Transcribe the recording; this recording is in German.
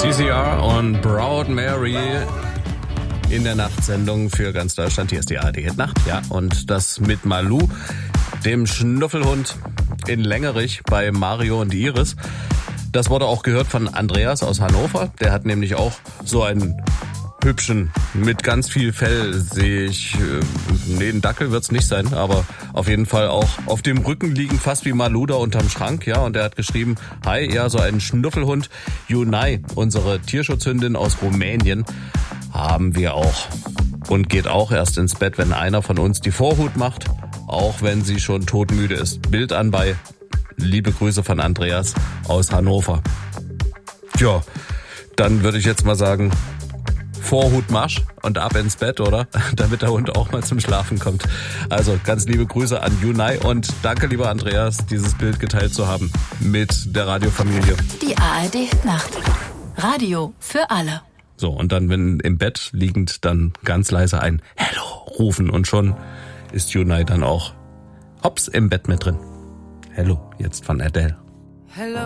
CCR und Proud Mary in der Nachtsendung für ganz Deutschland. Hier ist die ARD-Nacht, ja. Und das mit Malou, dem Schnuffelhund in Längerich bei Mario und Iris. Das wurde auch gehört von Andreas aus Hannover. Der hat nämlich auch so einen hübschen, mit ganz viel Fell sehe ich, ein Dackel wird's nicht sein, aber auf jeden Fall auch auf dem Rücken liegen, fast wie Malou da unterm Schrank, ja, und er hat geschrieben, hi, ja, so einen Schnuffelhund, Junai, unsere Tierschutzhündin aus Rumänien, haben wir auch und geht auch erst ins Bett, wenn einer von uns die Vorhut macht, auch wenn sie schon todmüde ist. Bild anbei, liebe Grüße von Andreas aus Hannover. Tja, dann würde ich jetzt mal sagen, Vorhutmarsch und ab ins Bett, oder? Damit der Hund auch mal zum Schlafen kommt. Also ganz liebe Grüße an Junai und danke, lieber Andreas, dieses Bild geteilt zu haben mit der Radiofamilie. Die ARD-Nacht. Radio für alle. So, und dann, wenn im Bett liegend, dann ganz leise ein Hello rufen und schon ist Junai dann auch hops im Bett mit drin. Hello, jetzt von Adele. Hello.